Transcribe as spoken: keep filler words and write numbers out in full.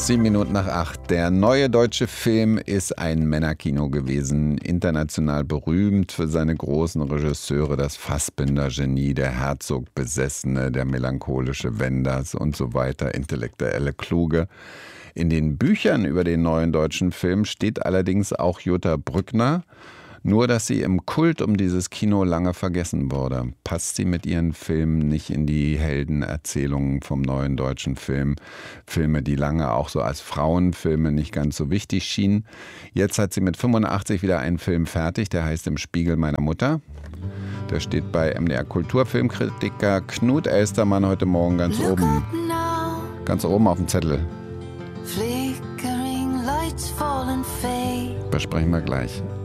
Sieben Minuten nach acht. Der neue deutsche Film ist ein Männerkino gewesen. International berühmt für seine großen Regisseure. Das Fassbinder-Genie, der Herzog-Besessene, der melancholische Wenders und so weiter. Intellektuelle Kluge. In den Büchern über den neuen deutschen Film steht allerdings auch Jutta Brückner. Nur, dass sie im Kult um dieses Kino lange vergessen wurde. Passt sie mit ihren Filmen nicht in die Heldenerzählungen vom neuen deutschen Film? Filme, die lange auch so als Frauenfilme nicht ganz so wichtig schienen. Jetzt hat sie mit fünfundachtzig wieder einen Film fertig, der heißt Im Spiegel meiner Mutter. Der steht bei M D R Kulturfilmkritiker Knut Elstermann heute Morgen ganz oben. Ganz oben auf dem Zettel. Besprechen wir gleich.